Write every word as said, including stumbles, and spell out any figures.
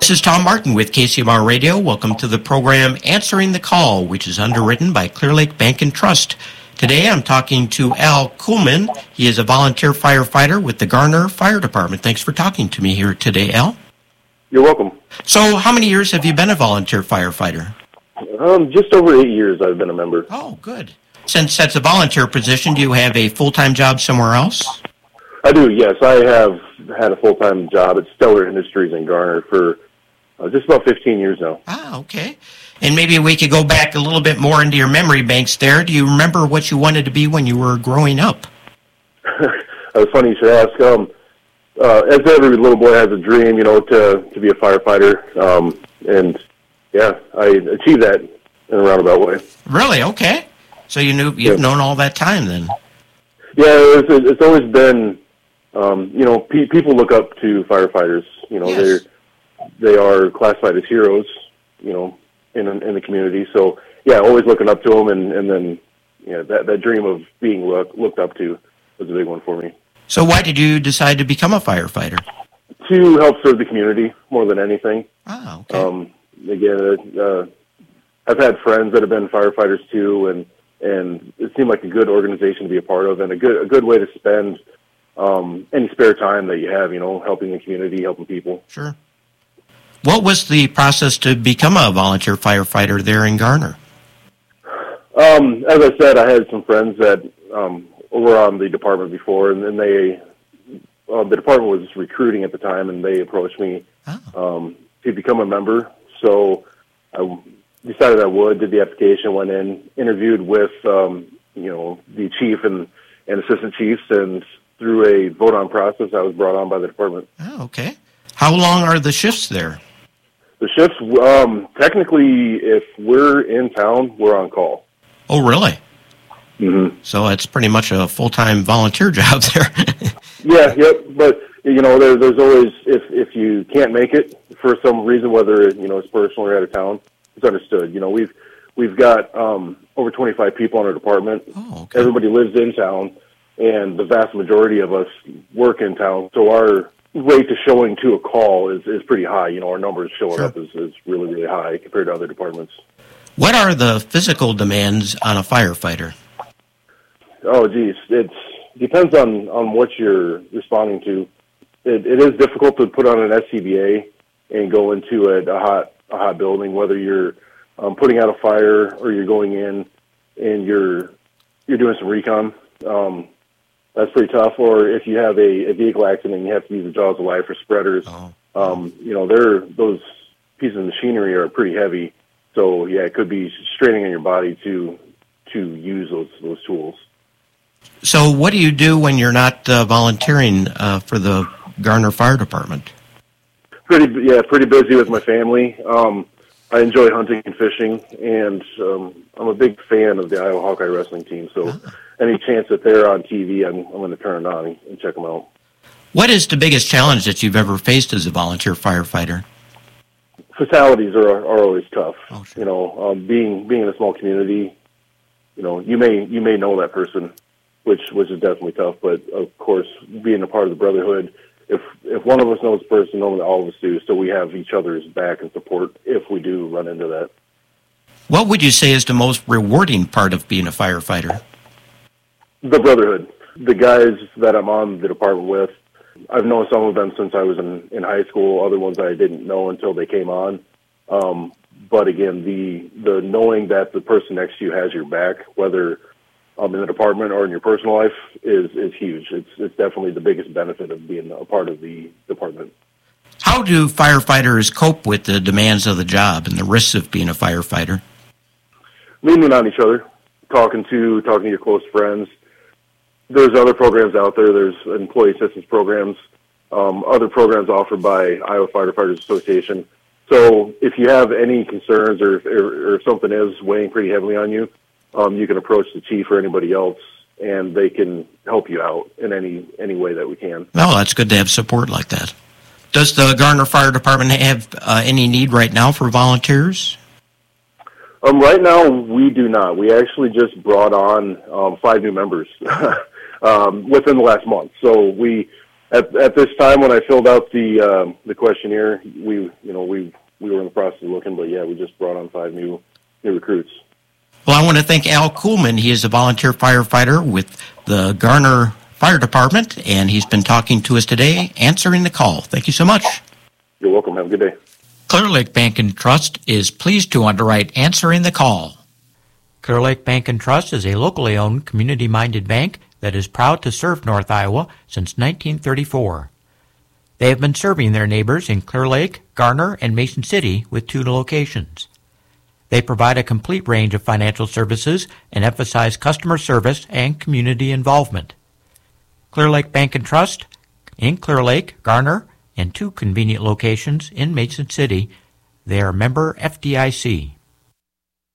This is Tom Martin with K C M R Radio. Welcome to the program Answering the Call, which is underwritten by Clear Lake Bank and Trust. Today I'm talking to Al Kuhlman. He is a volunteer firefighter with the Garner Fire Department. Thanks for talking to me here today, Al. You're welcome. So how many years have you been a volunteer firefighter? Um, just over eight years I've been a member. Oh, good. Since that's a volunteer position, do you have a full-time job somewhere else? I do, yes. I have had a full-time job at Stellar Industries in Garner for uh, just about fifteen years now. Ah, okay. And maybe we could go back a little bit more into your memory banks there. Do you remember what you wanted to be when you were growing up? It's funny you should ask. Um, uh, as every little boy has a dream, you know, to, to be a firefighter. Um, and, yeah, I achieved that in a roundabout way. Really? Okay. So you knew, you've yeah. known all that time then? Yeah, it's, it's always been, um, you know, pe- people look up to firefighters. You know, Yes. they're they are classified as heroes, you know, in in the community. So, yeah, always looking up to them, and, and then, yeah, that, that dream of being look, looked up to was a big one for me. So why did you decide to become a firefighter? To help serve the community more than anything. Ah, okay. Um, again, uh, I've had friends that have been firefighters too, and and it seemed like a good organization to be a part of, and a good a good way to spend um, any spare time that you have. You know, helping the community, helping people. Sure. What was the process to become a volunteer firefighter there in Garner? Um, as I said, I had some friends that um, were on the department before, and then they uh, the department was recruiting at the time, and they approached me Oh. um, to become a member. So I decided I would, did the application, went in, interviewed with, um, you know, the chief and, and assistant chiefs, and through a vote-on process, I was brought on by the department. Oh, okay. How long are the shifts there? The shifts, um, technically, if we're in town, we're on call. Oh, really? Mm-hmm. So it's pretty much a full-time volunteer job there. Yeah, yep, but, you know, there, there's always, if, if you can't make it for some reason, whether, you know, it's personal or out of town, it's understood. You know, we've we've got um, over twenty-five people in our department. Oh, okay. Everybody lives in town, and the vast majority of us work in town. So our rate to showing to a call is, is pretty high. You know, our numbers showing Sure. up is, is really, really high compared to other departments. What are the physical demands on a firefighter? Oh, geez. It depends on, on what you're responding to. It, it is difficult to put on an S C B A and go into a, a hot a hot building, whether you're um, putting out a fire or you're going in and you're you're doing some recon. Um, that's pretty tough. Or if you have a, a vehicle accident and you have to use the jaws of life or spreaders, Oh. um, you know, they're, those pieces of machinery are pretty heavy. So, yeah, it could be straining on your body to to use those those tools. So what do you do when you're not uh, volunteering uh, for the Garner Fire Department? Pretty, yeah, pretty busy with my family. Um, I enjoy hunting and fishing, and um, I'm a big fan of the Iowa Hawkeye wrestling team. So, Ah. any chance that they're on T V, I'm, I'm going to turn it on and check them out. What is the biggest challenge that you've ever faced as a volunteer firefighter? Fatalities are are always tough. Oh, sure. You know, um, being being in a small community, you know, you may you may know that person, which which is definitely tough. But of course, being a part of the brotherhood, if if one of us knows the person, normally all of us do. So we have each other's back and support if we do run into that. What would you say is the most rewarding part of being a firefighter? The brotherhood. The guys that I'm on the department with, I've known some of them since I was in, in high school. Other ones I didn't know until they came on. Um, but again, the the knowing that the person next to you has your back, whether um, in the department or in your personal life, is is huge. It's it's definitely the biggest benefit of being a part of the department. How do firefighters cope with the demands of the job and the risks of being a firefighter? Leaning on each other, talking to talking to your close friends. There's other programs out there. There's employee assistance programs, um, other programs offered by Iowa Firefighters Association. So if you have any concerns or if, or if something is weighing pretty heavily on you, um, you can approach the chief or anybody else, and they can help you out in any any way that we can. Well, that's good to have support like that. Does the Garner Fire Department have uh, any need right now for volunteers? Um, right now, we do not. We actually just brought on um, five new members um, within the last month. So we At, at this time, when I filled out the um, the questionnaire, we you know we we were in the process of looking, but yeah, we just brought on five new new recruits. Well, I want to thank Al Kuhlman. He is a volunteer firefighter with the Garner Fire Department, and he's been talking to us today, answering the call. Thank you so much. You're welcome. Have a good day. Clear Lake Bank and Trust is pleased to underwrite Answering the Call. Clear Lake Bank and Trust is a locally owned, community-minded bank that is proud to serve North Iowa since nineteen thirty-four. They have been serving their neighbors in Clear Lake, Garner, and Mason City with two locations. They provide a complete range of financial services and emphasize customer service and community involvement. Clear Lake Bank and Trust in Clear Lake, Garner, and two convenient locations in Mason City. They are member F D I C.